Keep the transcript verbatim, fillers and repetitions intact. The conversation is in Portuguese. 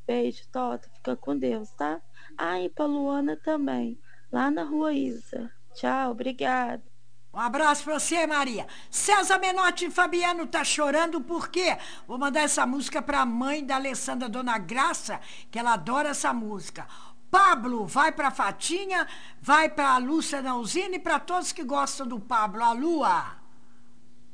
Beijo, Tota. Fica com Deus, tá? Ah, e pra Luana também. Lá na Rua Isa. Tchau, obrigada. Um abraço pra você, Maria. César Menotti e Fabiano tá chorando por quê? Vou mandar essa música pra mãe da Alessandra, Dona Graça, que ela adora essa música. Pablo, vai pra Fatinha, vai pra Lúcia Nausini e pra todos que gostam do Pablo. A Lua.